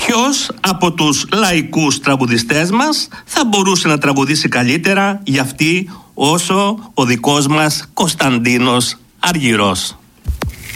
Ποιος από τους λαϊκούς τραγουδιστές μας θα μπορούσε να τραγουδήσει καλύτερα για αυτή όσο ο δικός μας Κωνσταντίνος Αργυρός?